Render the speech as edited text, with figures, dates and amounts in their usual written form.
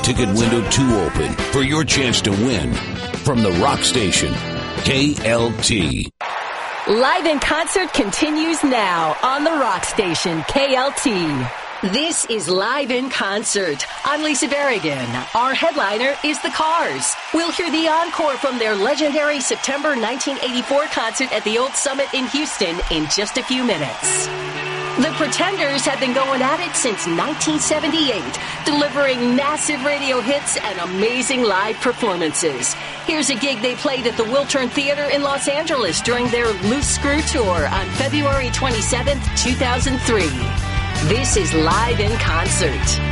ticket window too open for your chance to win. From the Rock Station, KLT. Live in Concert continues now on the Rock Station, KLT. This is Live in Concert. I'm Lisa Berrigan. Our headliner is The Cars. We'll hear the encore from their legendary September 1984 concert at the Old Summit in Houston in just a few minutes. The Pretenders have been going at it since 1978, delivering massive radio hits and amazing live performances. Here's a gig they played at the Wiltern Theater in Los Angeles during their Loose Screw Tour on February 27th, 2003. This is Live in Concert.